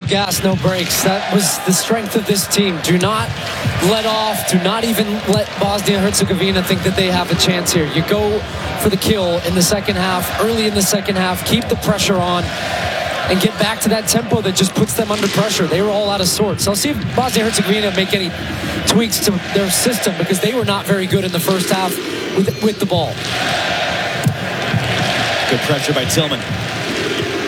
gas, no brakes. That was the strength of this team. Do not let off. Do not even let Bosnia-Herzegovina think that they have a chance here. You go for the kill in the second half, early in the second half. Keep the pressure on and get back to that tempo that just puts them under pressure. They were all out of sorts. I'll see if Bosnia-Herzegovina make any tweaks to their system, because they were not very good in the first half with the ball. Good pressure by Tillman.